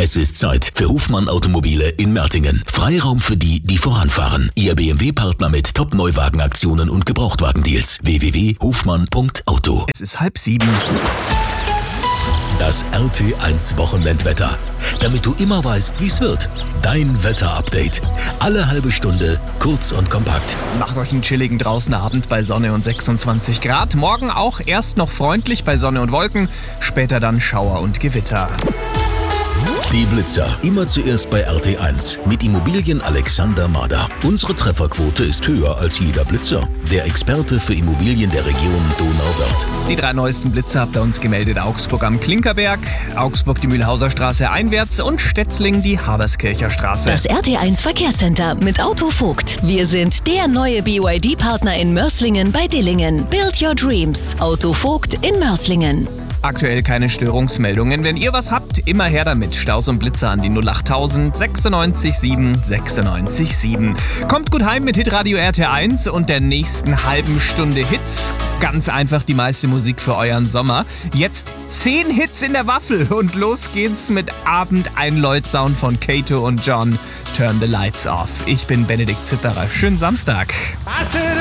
Es ist Zeit für Hofmann Automobile in Mertingen. Freiraum für die, die voranfahren. Ihr BMW-Partner mit Top-Neuwagenaktionen und Gebrauchtwagendeals. www.hofmann.auto. Es ist 6:30. Das RT1 Wochenendwetter. Damit du immer weißt, wie es wird. Dein Wetterupdate. Alle halbe Stunde, kurz und kompakt. Macht euch einen chilligen draußen Abend bei Sonne und 26 Grad. Morgen auch erst noch freundlich bei Sonne und Wolken, später dann Schauer und Gewitter. Die Blitzer. Immer zuerst bei RT1 mit Immobilien Alexander Mader. Unsere Trefferquote ist höher als jeder Blitzer. Der Experte für Immobilien der Region Donauwörth. Die 3 neuesten Blitzer habt ihr uns gemeldet. Augsburg am Klinkerberg, Augsburg die Mühlhauser Straße einwärts und Stetzling die Haberskircher Straße. Das RT1 Verkehrscenter mit Auto Vogt. Wir sind der neue BYD-Partner in Mörslingen bei Dillingen. Build your dreams. Auto Vogt in Mörslingen. Aktuell keine Störungsmeldungen. Wenn ihr was habt, immer her damit. Staus und Blitzer an die 08000 96 7 96 7. Kommt gut heim mit Hitradio RT1 und der nächsten halben Stunde Hits. Ganz einfach die meiste Musik für euren Sommer. Jetzt 10 Hits in der Waffel und los geht's mit Abendeinläut-Sound von Kato und John. Turn the Lights Off. Ich bin Benedikt Zipperer. Schönen Samstag.